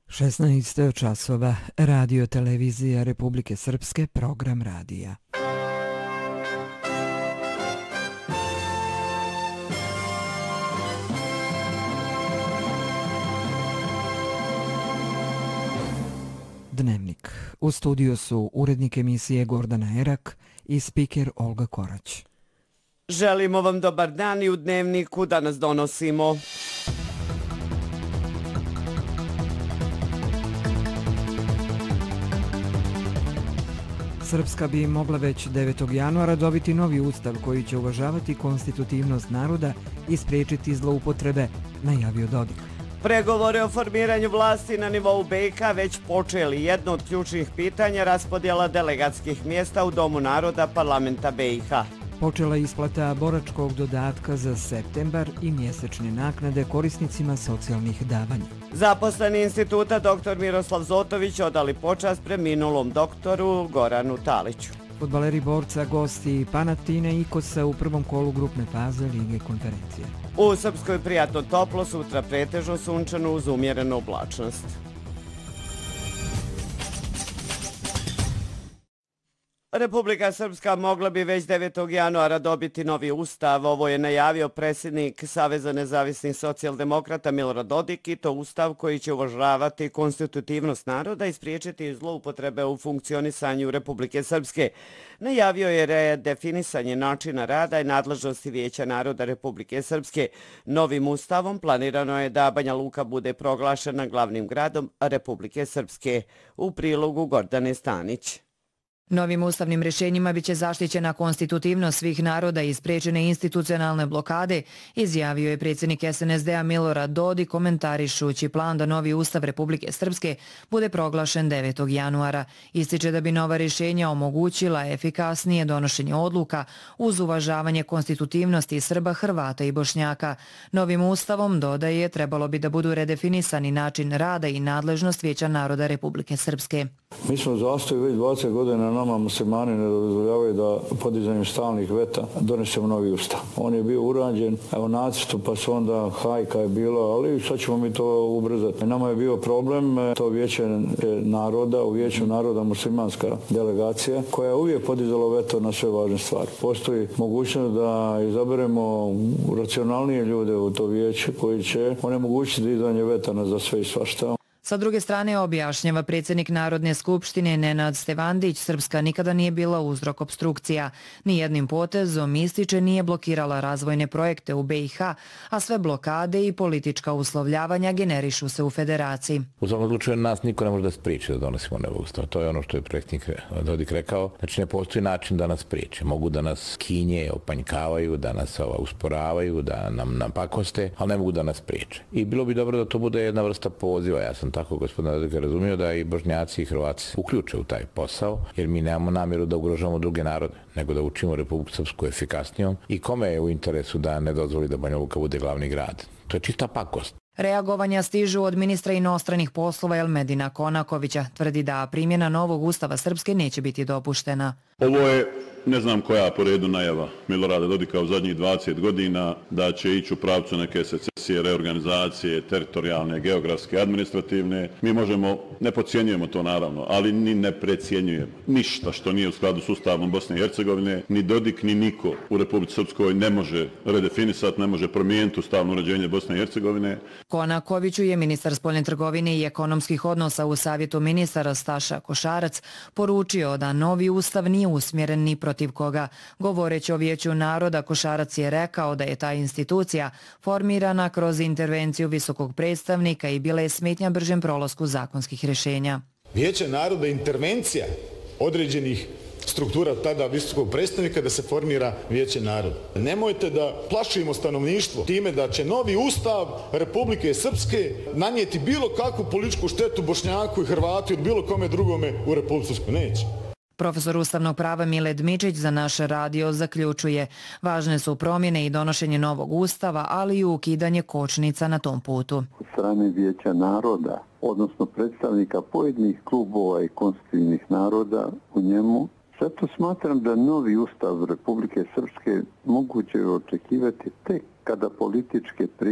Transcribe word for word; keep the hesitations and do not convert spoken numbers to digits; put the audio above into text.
šesnaest časova, Radio Televizija Republike Srpske, program radija. Dnevnik. U studiju su urednik emisije Gordana Erak i spiker Olga Korać. Želimo vam dobar dan i u Dnevniku danas donosimo... Srpska bi mogla već devetog januara dobiti novi ustav koji će uvažavati konstitutivnost naroda i spriječiti zloupotrebe, najavio Dodik. Pregovore o formiranju vlasti na nivou B i K već počeli. Jedno od ključnih pitanja raspodjela delegatskih mjesta u Domu naroda parlamenta B i K. Počela isplata boračkog dodatka za septembar i mjesečne naknade korisnicima socijalnih davanja. Zaposleni instituta dr Miroslav Zotović odali počast preminulom doktoru Goranu Taliću. Fudbaleri Borca gosti Panatine i Ikosa u prvom kolu grupne faze Lige konferencije. U Srpskoj prijatno toplo, sutra pretežno sunčano uz umjerenu oblačnost. Republika Srpska mogla bi već devetog januara dobiti novi ustav. Ovo je najavio predsjednik Saveza nezavisnih socijaldemokrata Milorad Dodik i to ustav koji će uvažavati konstitutivnost naroda i spriječiti zloupotrebe u funkcionisanju Republike Srpske. Najavio je redefinisanje načina rada i nadležnosti Vijeća naroda Republike Srpske. Novim ustavom planirano je da Banja Luka bude proglašena glavnim gradom Republike Srpske. U prilogu Gordane Stanić. Novim ustavnim rješenjima biće zaštićena konstitutivnost svih naroda i spriječene institucionalne blokade, izjavio je predsjednik S N S D-a Milorad Dodik komentarišući plan da novi ustav Republike Srpske bude proglašen devetog januara. Ističe da bi nova rješenja omogućila efikasnije donošenje odluka uz uvažavanje konstitutivnosti Srba, Hrvata i Bošnjaka. Novim ustavom, dodaje, trebalo bi da budu redefinisani način rada i nadležnost Vijeća naroda Republike Srpske. Mi smo zastoji već dvadeset godina, nama muslimani ne dozvoljavaju da podizanjem stalnih veta donesemo novi ustav. On je bio urađen u nacrtu, pa su onda hajka je bilo, ali sad ćemo mi to ubrzati. Nama je bio problem to Vijeće naroda, u Vijeću naroda muslimanska delegacija, koja je uvijek podizala veto na sve važne stvari. Postoji mogućnost da izaberemo racionalnije ljude u to vijeće koji će onemogućiti dizanje vetana za sve i svašta. Sa druge strane, objašnjava predsjednik Narodne skupštine Nenad Stevandić, Srpska nikada nije bila uzrok opstrukcija. Nijednim potezom, ističe, nije blokirala razvojne projekte u B i K, a sve blokade i politička uslovljavanja generišu se u federaciji. U svakom slučaju nas niko ne može da spriječi da donosimo novi ustav. To je ono što je predsjednik Dodik rekao. Znači ne postoji način da nas spriječe. Mogu da nas kinje, opanjkavaju, da nas ova, usporavaju, da nam napakoste, ali ne mogu da nas spriječe. I bilo bi dobro da to bude jedna vrsta poziva. Ja sam tako gospodina Dodika razumio da i Bošnjaci i Hrvati uključe u taj posao, jer mi nemamo namjeru da ugrožavamo druge narode, nego da učimo Republiku Srpsku efikasnijom i kome je u interesu da ne dozvoli da Banja Luka bude glavni grad. To je čista pakost. Reagovanja stižu od ministra inostranih poslova Elmedina Konakovića. Tvrdi da primjena novog ustava Srpske neće biti dopuštena. Ovo je, ne znam koja po redu najava Milorada Dodika u zadnjih dvadeset godina da će ići u pravcu neke secesije, reorganizacije, teritorijalne, geografske, administrativne. Mi možemo, ne podcjenjujemo to naravno, ali ni ne precjenjujemo. Ništa što nije u skladu s Ustavom Bosne i Hercegovine, ni Dodik, ni niko u Republici Srpskoj ne može redefinisati, ne može promijeniti ustavno uređenje Bosne i Hercegovine. Konakoviću je ministar spoljne trgovine i ekonomskih odnosa u Savjetu ministara Staša Košarac poručio da novi ustav nije usmjeren ni protiv koga. Govoreći o Vijeću naroda, Košarac je rekao da je ta institucija formirana kroz intervenciju visokog predstavnika i bila je smetnja bržem prolasku zakonskih rješenja. Vijeće naroda je intervencija određenih struktura tada visokog predstavnika da se formira Vijeće naroda. Nemojte da plašimo stanovništvo time da će novi ustav Republike Srpske nanijeti bilo kakvu političku štetu Bošnjaku i Hrvatu ili bilo kome drugome u Republici Srpskoj. Neće. Profesor ustavnog prava Mile Dmičić za naš radio zaključuje: važne su promjene i donošenje novog ustava, ali i ukidanje kočnica na tom putu. Od strane Vijeća naroda, odnosno predstavnika pojedinih klubova i konstitutivnih naroda u njemu, zato smatram da novi ustav Republike Srpske moguće je očekivati tek kada političke